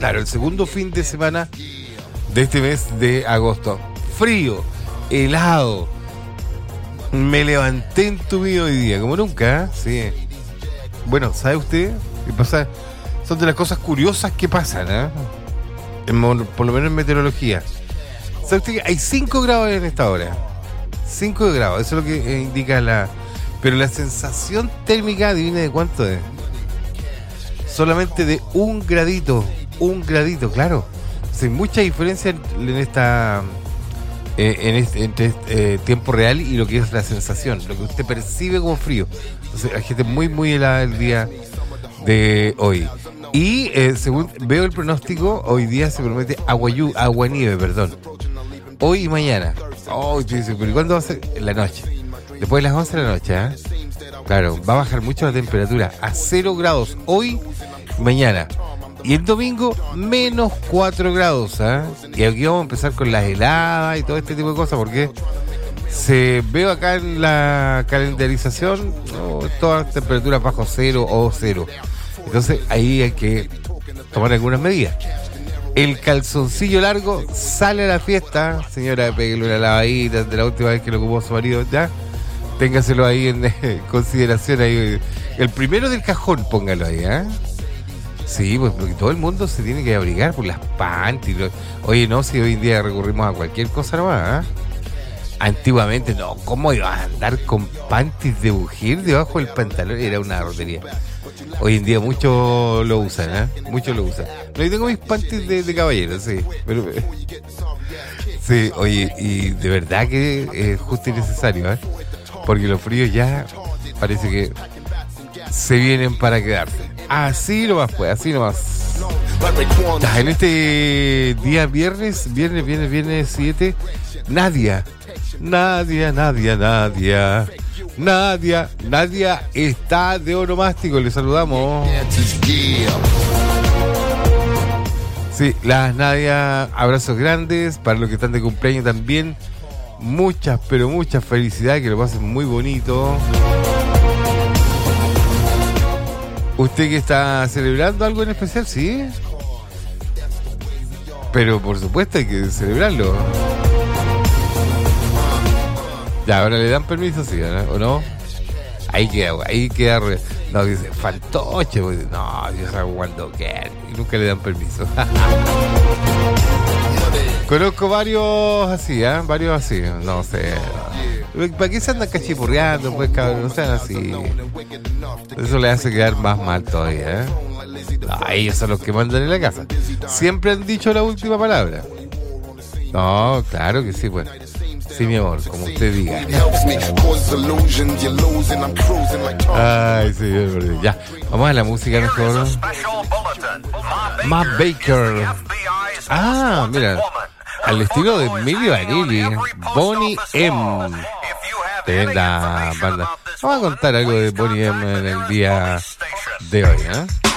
Claro, el segundo fin de semana de este mes de agosto. Frío, helado. Me levanté entumido hoy día, como nunca, ¿eh? Sí. Bueno, ¿sabe usted qué pasa? Son de las cosas curiosas que pasan, ¿eh? Por lo menos en meteorología. ¿Sabe usted que hay 5 grados en esta hora? 5 grados, eso es lo que indica la... Pero la sensación térmica, adivina de cuánto es. Solamente de 1 gradito. 1 gradito, claro. O sea, hay mucha diferencia en esta... entre tiempo real y lo que es la sensación, lo que usted percibe como frío. Entonces, hay gente muy, muy helada el día de hoy. Y según veo el pronóstico, hoy día se promete agua-nieve, perdón. Hoy y mañana. Usted dice, pero ¿y cuándo va a ser? En la noche. Después de las 11 de la noche, ¿eh? Claro, va a bajar mucho la temperatura a 0 grados hoy y mañana. Y el domingo, menos 4 grados, ¿eh? Y aquí vamos a empezar con las heladas y todo este tipo de cosas, porque veo acá en la calendarización todas las temperaturas bajo 0 o 0. Entonces ahí hay que tomar algunas medidas. El calzoncillo largo sale a la fiesta, señora, pégale una lavadita de la última vez que lo ocupó su marido, ya. Téngaselo ahí en consideración. Ahí. El primero del cajón, póngalo ahí, ¿eh? Sí, pues porque todo el mundo se tiene que abrigar por las panties. Oye, no, si hoy en día recurrimos a cualquier cosa nomás, ¿eh? Antiguamente, no, ¿cómo ibas a andar con panties de mujer debajo del pantalón? Era una rotería. Hoy en día muchos lo usan, ¿eh? Muchos lo usan. No, yo tengo mis panties de caballero, sí. Pero, sí, oye, y de verdad que es justo y necesario, ¿eh? Porque los fríos ya parece que se vienen para quedarse. Así nomás, pues, así nomás. En este día viernes 7, Nadia está de onomástico, le saludamos. Sí, las Nadia, abrazos grandes para los que están de cumpleaños también. Muchas, pero muchas felicidades, que lo pasen muy bonito. ¿Usted que está celebrando algo en especial? Sí. Pero por supuesto hay que celebrarlo. Ya, ahora le dan permiso, sí, ¿o no? Ahí queda. No, dice, fantoche, pues, no, yo salgo cuando quiero. Y nunca le dan permiso. Conozco varios así, varios así, no sé. ¿Para qué se andan cachipurreando? Pues, cabrón, no sean así. Eso le hace quedar más mal todavía, ¿eh? No, ellos son los que mandan en la casa. Siempre han dicho la última palabra. No, claro que sí, pues. Sí, mi amor, como usted diga. Ay, señor, ya. Vamos a la música mejor. Matt Baker. Ah, mira. Al estilo de Milli Vanilli. Boney M. Tremenda banda. Vamos a contar algo de Boney M en el día de hoy, ¿eh?